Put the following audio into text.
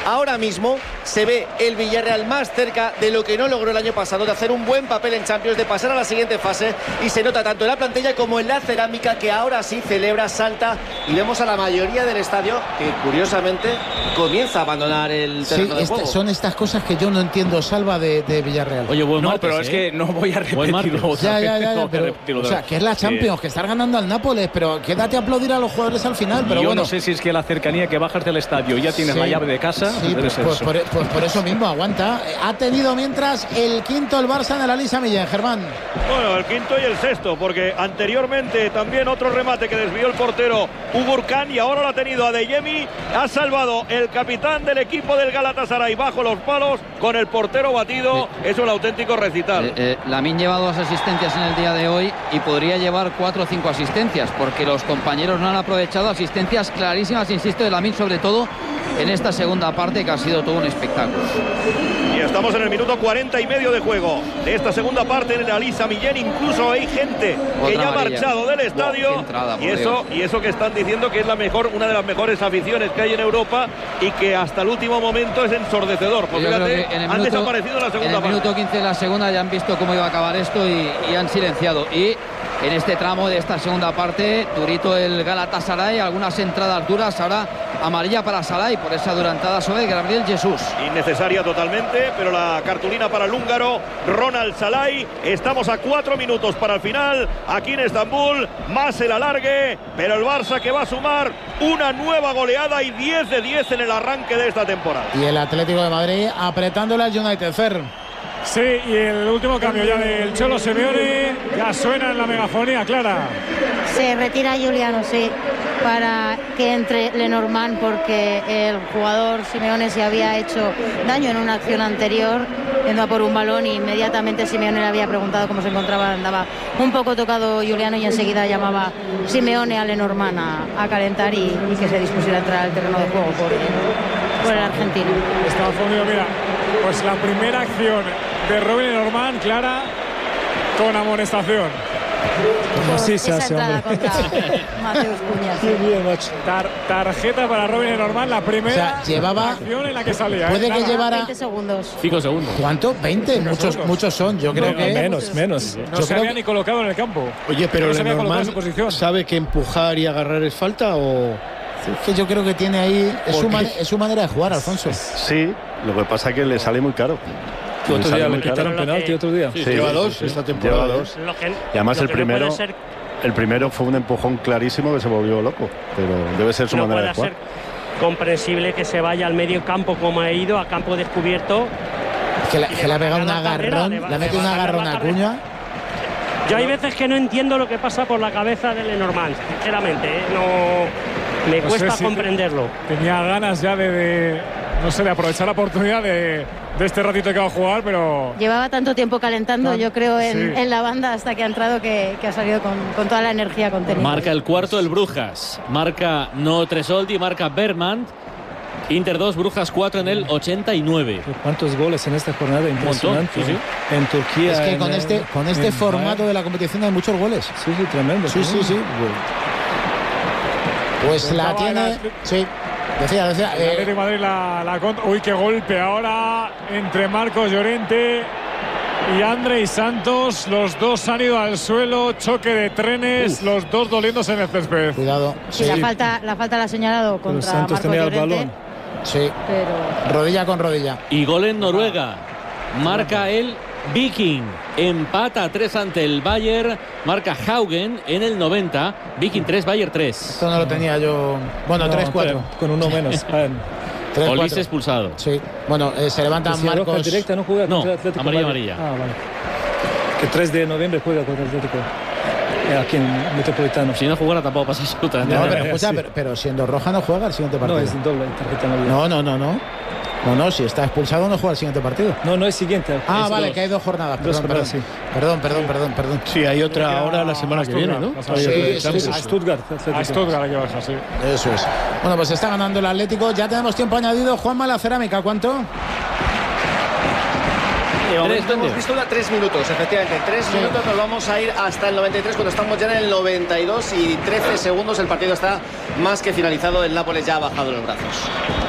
ahora mismo se ve el Villarreal más cerca de lo que no logró el año pasado, de hacer un buen papel en Champions, de pasar a la siguiente fase, y se nota tanto en la plantilla como en la cerámica, que ahora sí celebra, salta, y vemos a la mayoría del estadio que curiosamente comienza a abandonar el terreno de juego. Son estas cosas que yo no entiendo, Salva, de Villarreal. Oye, buen no, martes, pero es que no voy a repetirlo otra vez. Ya, pero, o sea, que es la Champions, que estás ganando al Nápoles, pero quédate a aplaudir a los jugadores al final. Pero yo bueno, no sé si es que la cercanía que bajas del estadio ya tienes la llave de casa. Sí, pues por eso mismo, aguanta. Ha tenido mientras el quinto el Barça en el Elisa Millén, Germán. Bueno, el quinto y el sexto, porque anteriormente también otro remate que desvió el portero Ugurkan, y ahora lo ha tenido Adeyemi. Ha salvado el capitán del equipo del Galatasaray bajo los palos con el portero batido. Es un auténtico recital. Lamine lleva 2 asistencias en el día de hoy y podría llevar 4 o 5 asistencias, porque los compañeros no han aprovechado asistencias clarísimas, insisto, de Lamine, sobre todo en esta segunda parte, que ha sido todo un espectáculo. Y estamos en el minuto 40 y medio de juego de esta segunda parte en el Elisa Millén. Incluso hay gente que ya ha marchado del estadio. Y eso que están diciendo que es una de las mejores aficiones que hay en Europa, y que hasta el último momento es ensordecedor. Pues fíjate, han desaparecido en la segunda parte. En el minuto 15 de la segunda ya han visto cómo iba a acabar esto y han silenciado. Y en este tramo de esta segunda parte, durito el Galatasaray, algunas entradas duras. Ahora amarilla para Salai por esa durantada sobre Gabriel Jesús. Innecesaria totalmente, pero la cartulina para el húngaro Ronald Salai. Estamos a 4 minutos para el final aquí en Estambul, más el alargue, pero el Barça que va a sumar una nueva goleada y 10 de 10 en el arranque de esta temporada. Y el Atlético de Madrid apretándole al United, Fer. Sí, y el último cambio ya del Cholo Simeone, ya suena en la megafonía, Clara. Se retira Juliano, sí, para que entre Lenormand, porque el jugador Simeone se había hecho daño en una acción anterior, yendo a por un balón, y inmediatamente Simeone le había preguntado cómo se encontraba. Andaba un poco tocado Juliano, y enseguida llamaba Simeone a Lenormand a calentar y que se dispusiera a entrar al terreno de juego por el argentino. Estaba fundido, mira, pues la primera acción de Robin Lenormand, Clara, con amonestación. Así se hace, hombre. Mateus Cunha. Qué bien, macho. Tarjeta para Robin Lenormand, la primera acción en la que salía. Puede que llevara 20 segundos. 5 segundos. ¿Cuánto? 20. Muchos son. Yo creo que menos. No se había ni colocado en el campo. Oye, pero Lenormand ¿sabe que empujar y agarrar es falta o...? Es que yo creo que tiene ahí... Es su manera de jugar, Alfonso. Sí, lo que pasa es que le sale muy caro. Otro día le quitaron penalti, otro día. Sí, lleva 2 esta temporada. Lleva 2. Y además el primero fue un empujón clarísimo que se volvió loco. Pero debe ser su manera de jugar. Ser comprensible que se vaya al medio campo como ha ido, a campo descubierto. Que le ha pegado un agarrón, le ha metido un agarrón a Cunha. Yo hay veces que no entiendo lo que pasa por la cabeza de Lenormand, sinceramente, no me cuesta comprenderlo. Tenía ganas ya de aprovechar la oportunidad de este ratito que va a jugar, pero... Llevaba tanto tiempo calentando, yo creo, en la banda, hasta que ha entrado, que ha salido con toda la energía contenida. Marca el cuarto el Brujas, marca no Tresoldi, marca Bergman. Inter 2, Brujas 4 en el 89. ¿Cuántos goles en esta jornada? Impresionante. Sí. En Turquía. Es que con este formato de la competición hay muchos goles. Sí, tremendo. Sí. Pues la tiene... Sí. Decía. El Atlético de Madrid uy, qué golpe ahora entre Marcos Llorente y Andrei Santos. Los dos han ido al suelo, choque de trenes, los dos doliéndose en el césped. Cuidado. Sí, la falta la ha señalado contra Santos Marcos Llorente. El balón. Sí, pero... rodilla con rodilla. Y gol en Noruega. Marca el Viking. Empata 3 ante el Bayern. Marca Haugen en el 90. Viking 3, Bayern 3. Esto no lo tenía yo. Bueno, 3-4. Con uno menos. Olise expulsado. Sí. Bueno, se levantan Marcos. Directa no juega contra el Atlético. Amarilla. Vale. Que 3 de noviembre juega contra el Atlético. Aquí en Metropolitano. Si no jugara tampoco pasa absolutamente nada. No, pero escucha, pero siendo roja no juega el siguiente partido. No, es doble tarjeta amarilla. No, si está expulsado no juega el siguiente partido. No es siguiente. Vale, que hay 2 jornadas. Perdón. Sí, hay otra ahora la semana que viene, ¿no? Sí, a Stuttgart. A Stuttgart hay que bajar, sí. Eso es. Bueno, pues está ganando el Atlético. Ya tenemos tiempo añadido. Juanma, la cerámica, ¿cuánto? De momento hemos visto 3 minutos, efectivamente. 3 minutos, nos vamos a ir hasta el 93, cuando estamos ya en el 92 y 13 segundos. El partido está más que finalizado. El Nápoles ya ha bajado los brazos.